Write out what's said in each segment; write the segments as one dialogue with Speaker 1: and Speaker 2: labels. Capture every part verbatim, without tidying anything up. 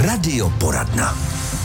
Speaker 1: Radioporadna.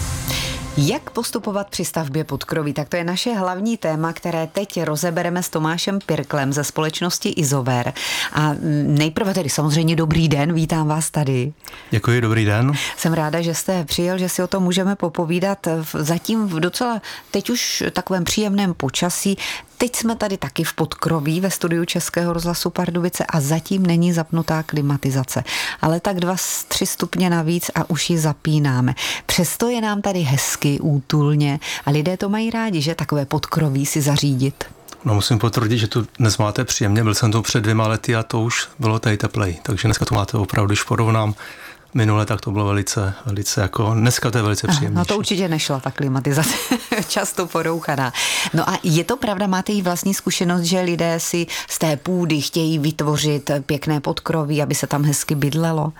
Speaker 2: Jak postupovat při stavbě podkroví? Tak to je naše hlavní téma, které teď rozebereme s Tomášem Pirklem ze společnosti Isover. A nejprve tedy samozřejmě dobrý den, vítám vás tady.
Speaker 3: Děkuji, dobrý den.
Speaker 2: Jsem ráda, že jste přijel, že si o tom můžeme popovídat zatím v docela teď už takovém příjemném počasí. Teď jsme tady taky v podkroví ve studiu Českého rozhlasu Pardubice a zatím není zapnutá klimatizace. Ale tak dva, tři stupně navíc a už ji zapínáme. Přesto je nám tady hezky, útulně a lidé to mají rádi, že takové podkroví si zařídit.
Speaker 3: No, musím potvrdit, že tu dnes máte příjemně. Byl jsem tu před dvěma lety a to už bylo tady teplej. Takže dneska to máte opravdu, když porovnám minule, tak to bylo velice, velice jako, dneska to je velice příjemné.
Speaker 2: No to určitě nešla ta klimatizace, často porouchaná. No a je to pravda, máte i vlastní zkušenost, že lidé si z té půdy chtějí vytvořit pěkné podkroví, aby se tam hezky bydlelo?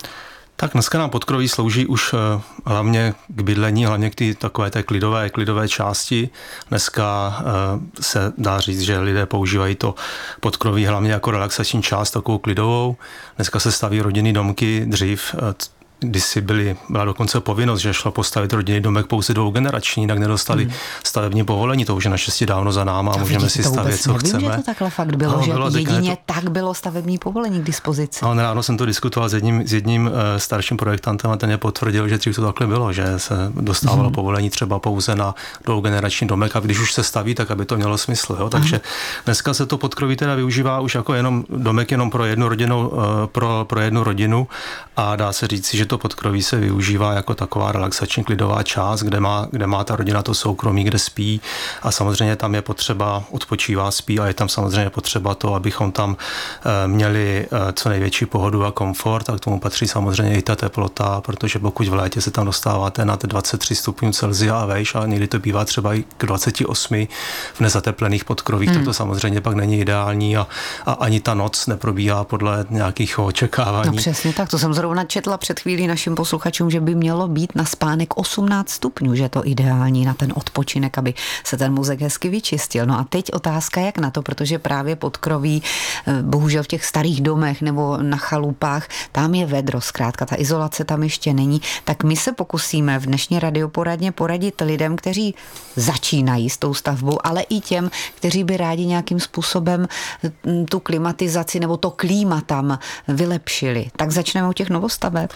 Speaker 3: Tak dneska nám podkroví slouží už uh, hlavně k bydlení, hlavně k ty takové té klidové, klidové části. Dneska uh, se dá říct, že lidé používají to podkroví hlavně jako relaxační část, takovou klidovou. Dneska se staví rodinný domky, dřív uh, kdysi byly, byla dokonce povinnost, že šlo postavit rodinný domek pouze dvougenerační, jinak nedostali hmm. stavební povolení, to už je naštěstí dávno za náma a můžeme si stavět, co
Speaker 2: nevím,
Speaker 3: chceme.
Speaker 2: Že to takhle fakt bylo, no, že bylo, jedině to... tak bylo stavební povolení k dispozici.
Speaker 3: No, nedávno jsem to diskutoval s jedním, s jedním uh, starším projektantem a ten je potvrdil, že dřív to takhle bylo, že se dostávalo hmm. povolení třeba pouze na dvougenerační domek a když už se staví, tak aby to mělo smysl. Jo? Takže dneska se to podkroví teda využívá už jako jenom domek jenom pro jednu rodinu, uh, pro, pro jednu rodinu a dá se říct, že to podkroví se využívá jako taková relaxační klidová část, kde má, kde má ta rodina to soukromí, kde spí a samozřejmě tam je potřeba, odpočívá, spí a je tam samozřejmě potřeba to, abychom tam měli co největší pohodu a komfort a k tomu patří samozřejmě i ta teplota, protože pokud v létě se tam dostáváte nad dvacet tři stupňů Celsia a vejš a někdy to bývá třeba i k dvacet osm v nezateplených podkrovích, hmm. tak to samozřejmě pak není ideální a, a ani ta noc neprobíhá podle nějakých očekávání.
Speaker 2: No přesně tak, to jsem zrovna četla před chvílí našim posluchačům, že by mělo být na spánek osmnáct stupňů, že je to ideální na ten odpočinek, aby se ten mozek hezky vyčistil. No a teď otázka, jak na to, protože právě podkroví, bohužel v těch starých domech nebo na chalupách, tam je vedro, zkrátka ta izolace tam ještě není, tak my se pokusíme v dnešní radioporadně poradit lidem, kteří začínají s tou stavbou, ale i těm, kteří by rádi nějakým způsobem tu klimatizaci nebo to klíma tam vylepšili. Tak začneme u těch novostaveb.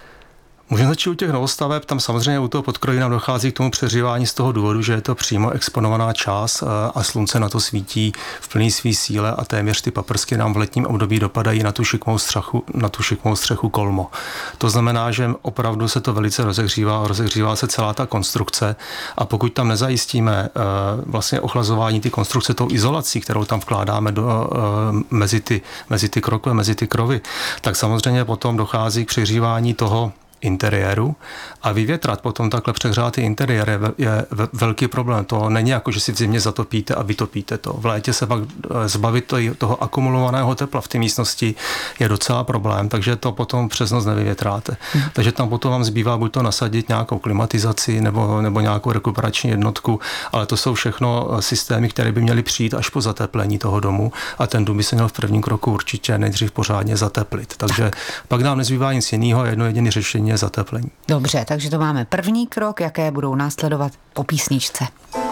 Speaker 3: Můžeme začít u těch novostaveb, tam samozřejmě u toho podkroví nám dochází k tomu přehřívání z toho důvodu, že je to přímo exponovaná část a slunce na to svítí v plné své síle a téměř ty paprsky nám v letním období dopadají na tu šikmou střechu, na tu šikmou střechu kolmo. To znamená, že opravdu se to velice rozehřívá, rozehřívá se celá ta konstrukce a pokud tam nezajistíme vlastně ochlazování ty konstrukce tou izolací, kterou tam vkládáme do, mezi, ty, mezi ty krokve, mezi ty krovy, tak samozřejmě potom dochází k přehřívání toho interiéru a vyvětrat potom takhle přehřátý interiér je, je velký problém. To není jako, že si v zimě zatopíte a vytopíte to. V létě se pak zbavit toho akumulovaného tepla v té místnosti je docela problém, takže to potom přes noc nevyvětráte. Hmm. Takže tam potom vám zbývá buď to nasadit nějakou klimatizaci nebo, nebo nějakou rekuperační jednotku, ale to jsou všechno systémy, které by měly přijít až po zateplení toho domu a ten dům by se měl v prvním kroku určitě nejdřív pořádně zateplit. Takže tak. Pak nám nezbývá nic jiného, jedno jediné řešení je zateplení.
Speaker 2: Dobře, takže to máme první krok, jaké budou následovat po písničce.